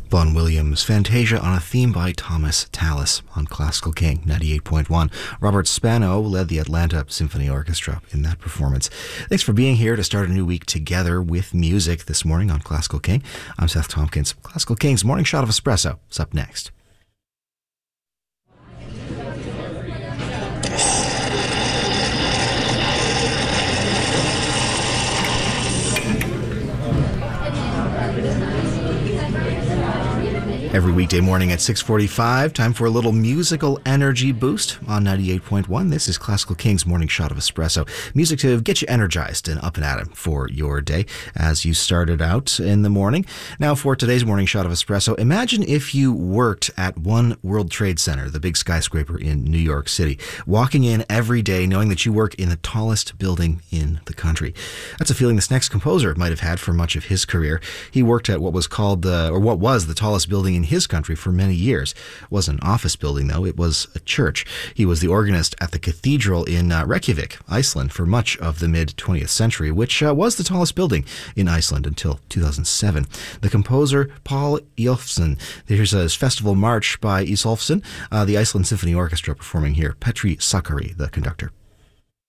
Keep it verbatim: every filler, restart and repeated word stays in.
Vaughan Williams, Fantasia on a theme by Thomas Tallis on Classical King ninety-eight point one. Robert Spano led the Atlanta Symphony Orchestra in that performance. Thanks for being here to start a new week together with music this morning on Classical King. I'm Seth Tompkins. Classical King's Morning Shot of Espresso is up next. Every weekday morning at six forty-five, time for a little musical energy boost on ninety-eight point one. This is Classical King's Morning Shot of Espresso. Music to get you energized and up and at 'em for your day as you started out in the morning. Now for today's Morning Shot of Espresso, imagine if you worked at One World Trade Center, the big skyscraper in New York City, walking in every day knowing that you work in the tallest building in the country. That's a feeling this next composer might have had for much of his career. He worked at what was called the, or what was the tallest building in his country for many years. It wasn't an office building, though. It was a church. He was the organist at the cathedral in uh, Reykjavik, Iceland, for much of the mid-twentieth century, which uh, was the tallest building in Iceland until two thousand seven. The composer, Paul Isolfsson. Here's his Festival March by Isolfsson, uh, the Iceland Symphony Orchestra performing here. Petri Sakari, the conductor.